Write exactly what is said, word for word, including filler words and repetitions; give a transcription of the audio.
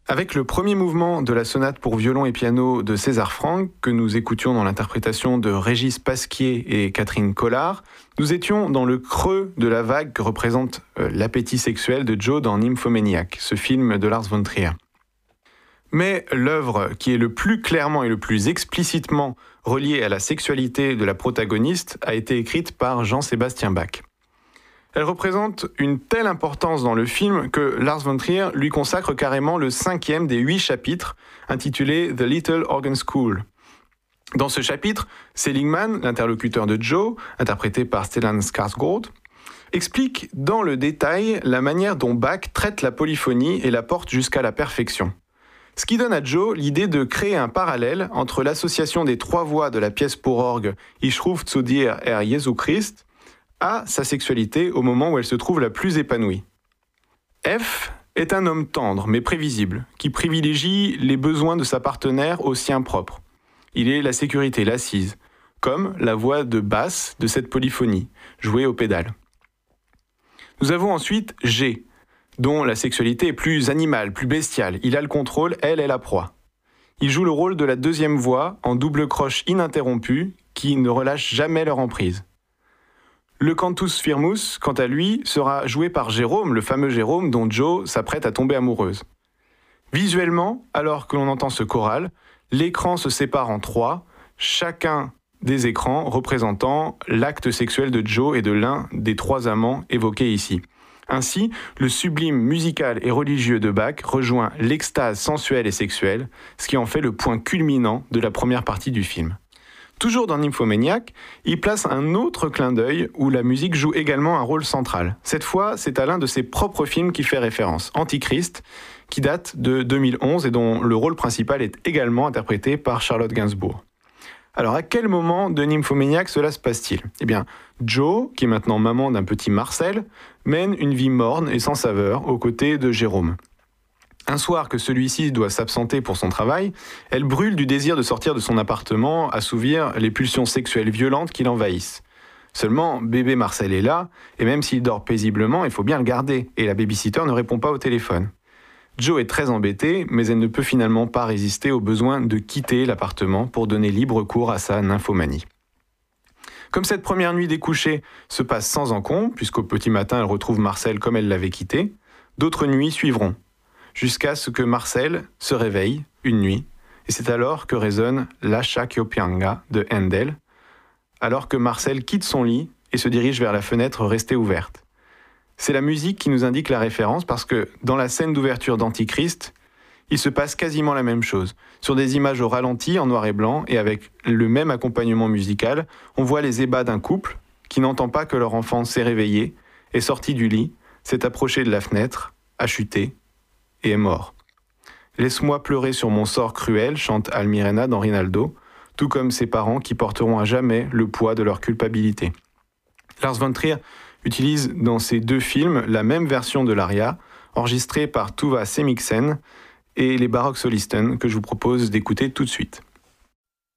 Avec le premier mouvement de la sonate pour violon et piano de César Franck, que nous écoutions dans l'interprétation de Régis Pasquier et Catherine Collard, nous étions dans le creux de la vague que représente euh, l'appétit sexuel de Joe dans Nymphomaniac, ce film de Lars von Trier. Mais l'œuvre qui est le plus clairement et le plus explicitement reliée à la sexualité de la protagoniste a été écrite par Jean-Sébastien Bach. Elle représente une telle importance dans le film que Lars von Trier lui consacre carrément le cinquième des huit chapitres, intitulé « The Little Organ School ». Dans ce chapitre, Seligman, l'interlocuteur de Joe, interprété par Stellan Skarsgård, explique dans le détail la manière dont Bach traite la polyphonie et la porte jusqu'à la perfection. Ce qui donne à Joe l'idée de créer un parallèle entre l'association des trois voix de la pièce pour orgue « Ich ruf zu dir, Herr Jesu Christ » à sa sexualité au moment où elle se trouve la plus épanouie. F est un homme tendre mais prévisible, qui privilégie les besoins de sa partenaire aux siens propres. Il est la sécurité, l'assise, comme la voix de basse de cette polyphonie, jouée au pédale. Nous avons ensuite G, dont la sexualité est plus animale, plus bestiale. Il a le contrôle, elle est la proie. Il joue le rôle de la deuxième voix en double croche ininterrompue qui ne relâche jamais leur emprise. Le cantus firmus, quant à lui, sera joué par Jérôme, le fameux Jérôme dont Joe s'apprête à tomber amoureuse. Visuellement, alors que l'on entend ce choral, l'écran se sépare en trois, chacun des écrans représentant l'acte sexuel de Joe et de l'un des trois amants évoqués ici. Ainsi, le sublime musical et religieux de Bach rejoint l'extase sensuelle et sexuelle, ce qui en fait le point culminant de la première partie du film. Toujours dans Nymphomaniac, il place un autre clin d'œil où la musique joue également un rôle central. Cette fois, c'est à l'un de ses propres films qui fait référence, Antichrist, qui date de deux mille onze et dont le rôle principal est également interprété par Charlotte Gainsbourg. Alors, à quel moment de Nymphomaniac cela se passe-t-il ? Eh bien, Joe, qui est maintenant maman d'un petit Marcel, mène une vie morne et sans saveur aux côtés de Jérôme. Un soir que celui-ci doit s'absenter pour son travail, elle brûle du désir de sortir de son appartement, assouvir les pulsions sexuelles violentes qui l'envahissent. Seulement, bébé Marcel est là, et même s'il dort paisiblement, il faut bien le garder, et la babysitter ne répond pas au téléphone. Joe est très embêtée, mais elle ne peut finalement pas résister au besoin de quitter l'appartement pour donner libre cours à sa nymphomanie. Comme cette première nuit des couchés se passe sans encombre, puisqu'au petit matin elle retrouve Marcel comme elle l'avait quitté, d'autres nuits suivront, jusqu'à ce que Marcel se réveille une nuit, et c'est alors que résonne Lascia ch'io pianga de Handel, alors que Marcel quitte son lit et se dirige vers la fenêtre restée ouverte. C'est la musique qui nous indique la référence parce que dans la scène d'ouverture d'Antichrist, il se passe quasiment la même chose. Sur des images au ralenti, en noir et blanc, et avec le même accompagnement musical, on voit les ébats d'un couple qui n'entend pas que leur enfant s'est réveillé, est sorti du lit, s'est approché de la fenêtre, a chuté et est mort. « Laisse-moi pleurer sur mon sort cruel » chante Almirena dans Rinaldo, tout comme ses parents qui porteront à jamais le poids de leur culpabilité. Lars von Trier utilise dans ces deux films la même version de l'aria, enregistrée par Tuva Semiksen et les Baroque Solisten, que je vous propose d'écouter tout de suite.